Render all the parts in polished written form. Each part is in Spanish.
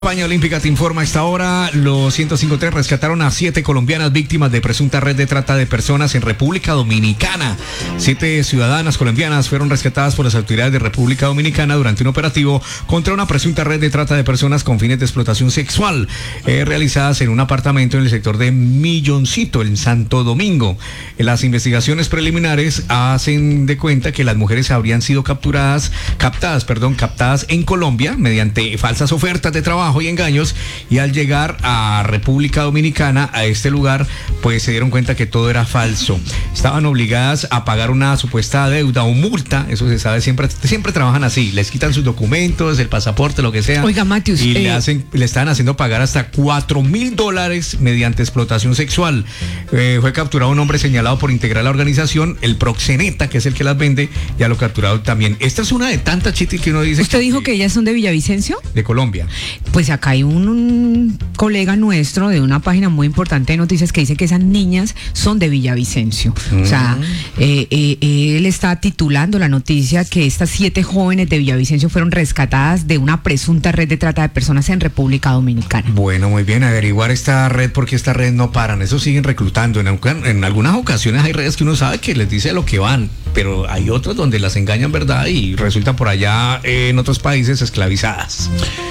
España Olímpica te informa a esta hora. Los 105.3 rescataron a 7 colombianas víctimas de presunta red de trata de personas en República Dominicana. 7 ciudadanas colombianas fueron rescatadas por las autoridades de República Dominicana durante un operativo contra una presunta red de trata de personas con fines de explotación sexual, realizadas en un apartamento en el sector de Milloncito, en Santo Domingo. Las investigaciones preliminares hacen de cuenta que las mujeres habrían sido captadas en Colombia mediante falsas ofertas de trabajo y engaños, y al llegar a República Dominicana, a este lugar, pues se dieron cuenta que todo era falso. Estaban obligadas a pagar una supuesta deuda o multa, eso se sabe, siempre trabajan así, les quitan sus documentos, el pasaporte, lo que sea. Oiga, Matius, y le están haciendo pagar hasta $4,000 mediante explotación sexual. Fue capturado un hombre señalado por integrar la organización, el proxeneta, que es el que las vende, ya lo capturado también. Esta es una de tantas, Chiti, que uno dice. ¿Usted dijo que ellas son de Villavicencio? De Colombia. Pues acá hay un colega nuestro de una página muy importante de noticias que dice que esas niñas son de Villavicencio. O sea, él está titulando la noticia que estas 7 jóvenes de Villavicencio fueron rescatadas de una presunta red de trata de personas en República Dominicana. Bueno, muy bien, averiguar esta red, porque esta red no paran, eso siguen reclutando. En algunas ocasiones hay redes que uno sabe que les dice lo que van, pero hay otras donde las engañan, ¿verdad? Y resultan por allá en otros países esclavizadas.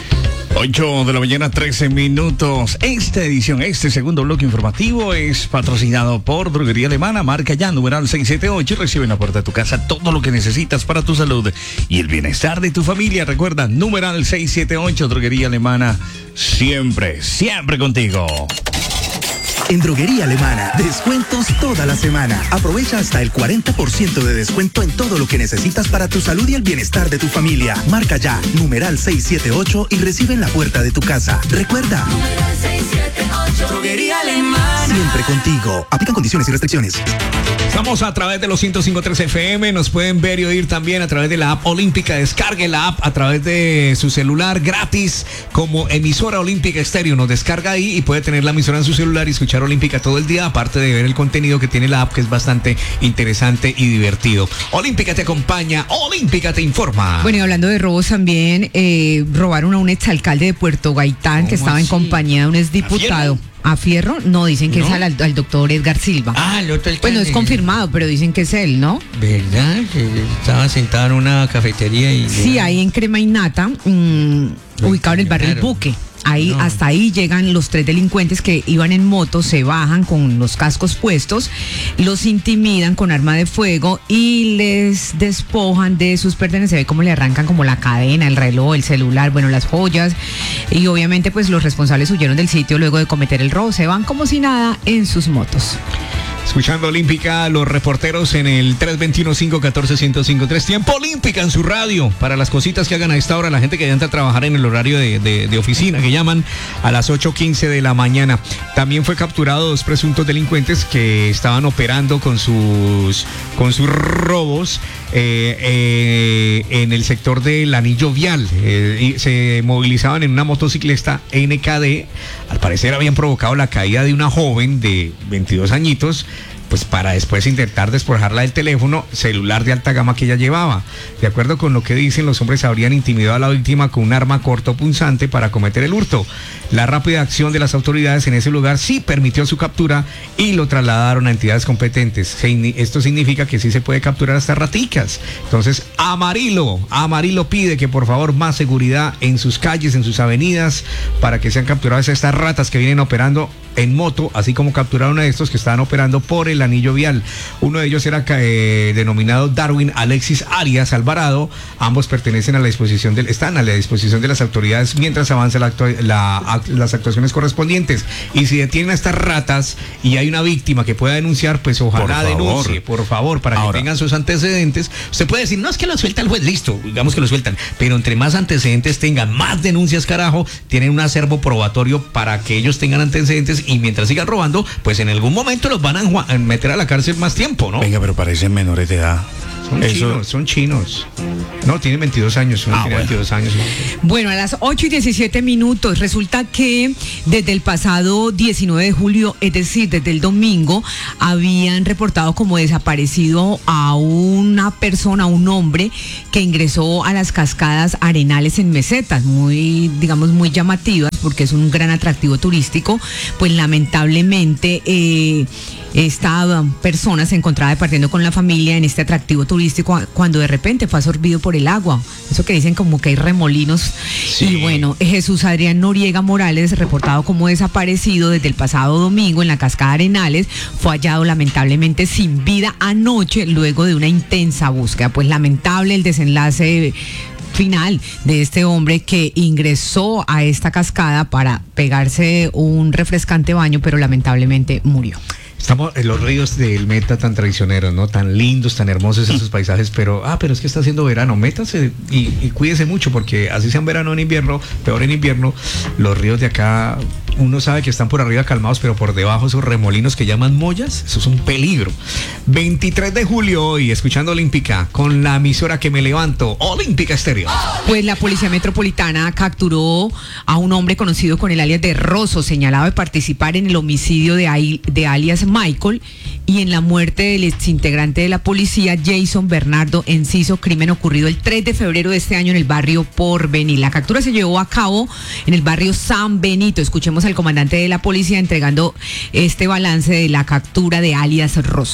8 de la mañana, 13 minutos. Esta edición, este segundo bloque informativo es patrocinado por Droguería Alemana. Marca ya, numeral 678, y recibe en la puerta de tu casa todo lo que necesitas para tu salud y el bienestar de tu familia. Recuerda, numeral 678, Droguería Alemana, siempre contigo. En Droguería Alemana, descuentos toda la semana. Aprovecha hasta el 40% de descuento en todo lo que necesitas para tu salud y el bienestar de tu familia. Marca ya, numeral 678, y recibe en la puerta de tu casa. Recuerda, numeral 678, Droguería Alemana, siempre contigo. Aplican condiciones y restricciones. Estamos a través de los 105.3 FM, nos pueden ver y oír también a través de la app Olímpica. Descargue la app a través de su celular gratis como emisora Olímpica Estéreo. Nos descarga ahí y puede tener la emisora en su celular y escuchar Olímpica todo el día, aparte de ver el contenido que tiene la app, que es bastante interesante y divertido. Olímpica te acompaña, Olímpica te informa. Bueno, y hablando de robos también, robaron a un exalcalde de Puerto Gaitán que estaba en compañía de un exdiputado. ¿A Fierro? No, dicen que ¿No? es al doctor Edgar Silva. El otro Pues no es confirmado, pero dicen que es él, ¿no? ¿Verdad? Que estaba sentado en una cafetería y... Sí, ahí en Crema y Nata, ubicado en el barrio El Buque. Ahí, no. Hasta ahí llegan los 3 delincuentes que iban en moto, se bajan con los cascos puestos, los intimidan con arma de fuego y les despojan de sus pertenencias. Se ve cómo le arrancan como la cadena, el reloj, el celular, bueno, las joyas, y obviamente pues los responsables huyeron del sitio luego de cometer el robo. Se van como si nada en sus motos. Escuchando Olímpica, los reporteros en el 321-514-1053. Tiempo Olímpica en su radio. Para las cositas que hagan a esta hora, la gente que ya entra a trabajar en el horario de oficina, que llaman a las 8:15 de la mañana. También fue capturado 2 presuntos delincuentes que estaban operando con sus robos en el sector del anillo vial. Y se movilizaban en una motocicleta NKD. Al parecer habían provocado la caída de una joven de 22 añitos, pues para después intentar despojarla del teléfono celular de alta gama que ella llevaba. De acuerdo con lo que dicen, los hombres habrían intimidado a la víctima con un arma cortopunzante para cometer el hurto. La rápida acción de las autoridades en ese lugar sí permitió su captura y lo trasladaron a entidades competentes. Esto significa que sí se puede capturar hasta raticas. Entonces, Amarillo pide que por favor más seguridad en sus calles, en sus avenidas, para que sean capturadas estas ratas que vienen operando en moto, así como capturaron a estos que estaban operando por el anillo vial. Uno de ellos era denominado Darwin Alexis Arias Alvarado. Ambos pertenecen están a la disposición de las autoridades mientras avanza las actuaciones correspondientes. Y si detienen a estas ratas y hay una víctima que pueda denunciar, pues ojalá denuncie, por favor, para que tengan sus antecedentes. Usted puede decir, no, es que lo suelta el juez, listo, digamos que lo sueltan, pero entre más antecedentes tengan, más denuncias, carajo, tienen un acervo probatorio para que ellos tengan antecedentes, y mientras sigan robando, pues en algún momento los van a meter a la cárcel más tiempo, ¿no? Venga, pero parecen menores de edad. Son chinos. No, tienen 22 años. Tiene 22 años. Bueno, a las 8:17 resulta que desde el pasado 19 de julio, es decir, desde el domingo, habían reportado como desaparecido a una persona, un hombre, que ingresó a las cascadas Arenales en Mesetas, muy llamativas, porque es un gran atractivo turístico. Pues lamentablemente esta persona se encontraba departiendo con la familia en este atractivo turístico cuando de repente fue absorbido por el agua. Eso que dicen como que hay remolinos. Sí. Y bueno, Jesús Adrián Noriega Morales, reportado como desaparecido desde el pasado domingo en la cascada Arenales, fue hallado lamentablemente sin vida anoche luego de una intensa búsqueda. Pues lamentable el desenlace final de este hombre que ingresó a esta cascada para pegarse un refrescante baño, pero lamentablemente murió. Estamos en los ríos del Meta tan traicioneros, ¿no? Tan lindos, tan hermosos esos paisajes, pero es que está haciendo verano. Métase y cuídese mucho, porque así sea en verano o en invierno, peor en invierno, los ríos de acá, uno sabe que están por arriba calmados, pero por debajo esos remolinos que llaman mollas, eso es un peligro. 23 de julio hoy, escuchando Olímpica, con la emisora que me levanto, Olímpica Estéreo. Pues la Policía Metropolitana capturó a un hombre conocido con el alias de Rosso, señalado de participar en el homicidio de alias Michael y en la muerte del exintegrante de la policía Jason Bernardo Enciso, crimen ocurrido el 3 de febrero de este año en el barrio Porvenir. La captura se llevó a cabo en el barrio San Benito. Escuchemos al comandante de la policía entregando este balance de la captura de alias Rosso.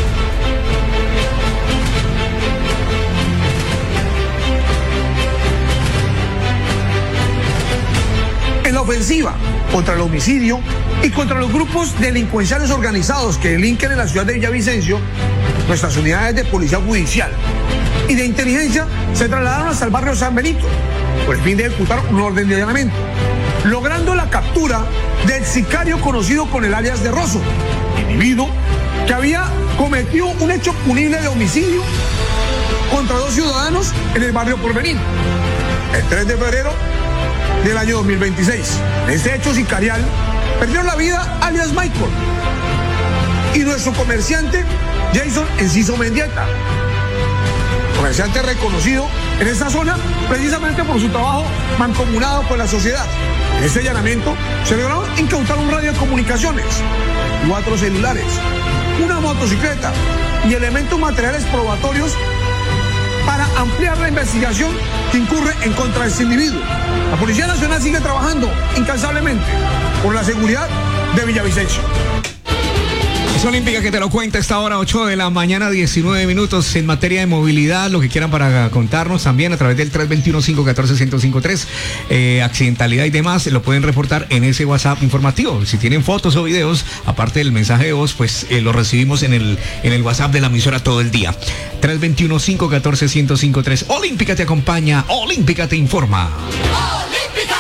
En la ofensiva contra el homicidio y contra los grupos delincuenciales organizados que delinquen en la ciudad de Villavicencio, nuestras unidades de policía judicial y de inteligencia se trasladaron hasta el barrio San Benito por el fin de ejecutar un orden de allanamiento, logrando la captura del sicario conocido con el alias de Rosso, individuo que había cometido un hecho punible de homicidio contra 2 ciudadanos en el barrio Porvenir el 3 de febrero del año 2026. En este hecho sicarial perdió la vida alias Michael y nuestro comerciante Jason Enciso Mendieta, comerciante reconocido en esta zona precisamente por su trabajo mancomunado con la sociedad. En este allanamiento se lograron incautar un radio de comunicaciones, 4 celulares, una motocicleta y elementos materiales probatorios para ampliar la investigación que incurre en contra de este individuo. La Policía Nacional sigue trabajando incansablemente por la seguridad de Villavicencio. Es Olímpica que te lo cuenta a esta hora, 8 de la mañana, 19 minutos. En materia de movilidad, lo que quieran para contarnos también a través del 321-514-1053, accidentalidad y demás, lo pueden reportar en ese WhatsApp informativo. Si tienen fotos o videos, aparte del mensaje de voz, pues lo recibimos en el WhatsApp de la emisora todo el día. 321-514-1053. Olímpica te acompaña, Olímpica te informa. ¡Olímpica!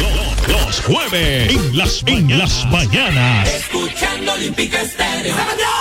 Jueves en las mañanas. Escuchando Olímpica Estéreo.